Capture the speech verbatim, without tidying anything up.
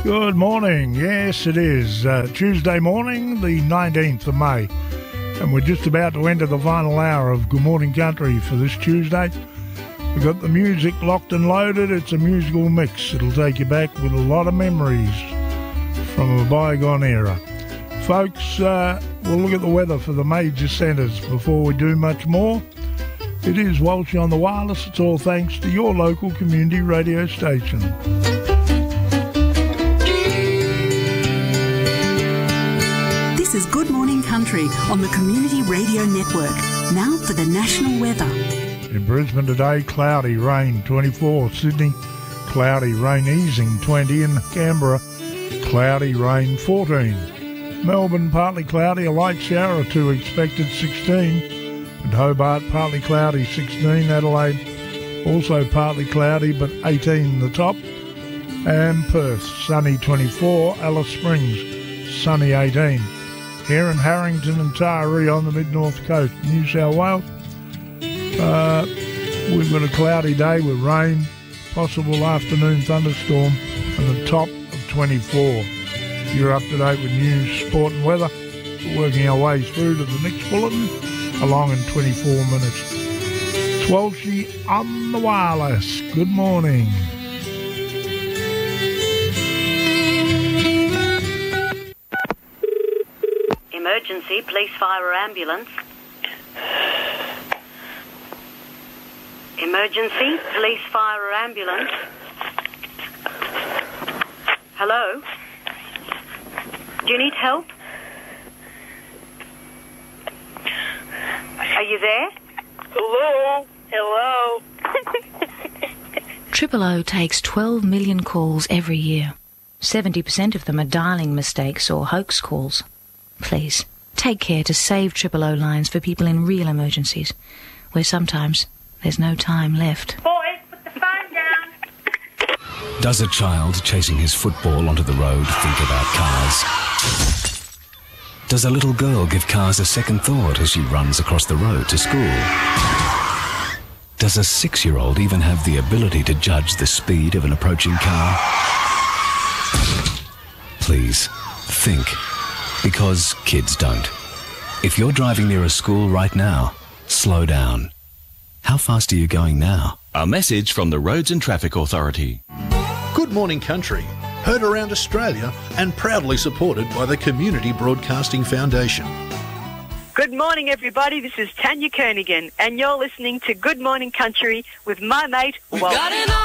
Good morning. Yes, it is uh, Tuesday morning, the nineteenth of May, and we're just about to enter the final hour of Good Morning Country for this Tuesday. We've got the music locked and loaded. It's a musical mix. It'll take you back with a lot of memories from a bygone era. Folks, uh, we'll look at the weather for the major centres before we do much more. It is Walshy on the Wireless. It's all thanks to your local community radio station. This is Good Morning Country on the Community Radio Network. Now for the national weather. In Brisbane today, cloudy, rain twenty-four. Sydney, cloudy, rain easing twenty. In Canberra, cloudy, rain fourteen. Melbourne, partly cloudy, a light shower or two expected, sixteen. And Hobart, partly cloudy, sixteen. Adelaide, also partly cloudy, but eighteen the top. And Perth, sunny, twenty-four. Alice Springs, sunny, eighteen. Here in Harrington and Taree on the mid-north coast, New South Wales, uh, we've got a cloudy day with rain, possible afternoon thunderstorm, and a top of twenty-four. You're up to date with news, sport and weather. We're working our way through to the next bulletin, along in twenty-four minutes. It's Walshy on the Wireless. Good morning. Emergency, police, fire or ambulance. Emergency, police, fire or ambulance. Hello? Do you need help? Are you there? Hello? Hello? Triple O takes twelve million calls every year. seventy percent of them are dialing mistakes or hoax calls. Please, take care to save Triple O lines for people in real emergencies, where sometimes there's no time left. Boys, put the phone down. Does a child chasing his football onto the road think about cars? Does a little girl give cars a second thought as she runs across the road to school? Does a six-year-old even have the ability to judge the speed of an approaching car? Please, think. Because kids don't. If you're driving near a school right now, slow down. How fast are you going now? A message from the Roads and Traffic Authority. Good Morning Country, heard around Australia and proudly supported by the Community Broadcasting Foundation. Good morning, everybody. This is Tanya Kernigan, and you're listening to Good Morning Country with my mate, Walt.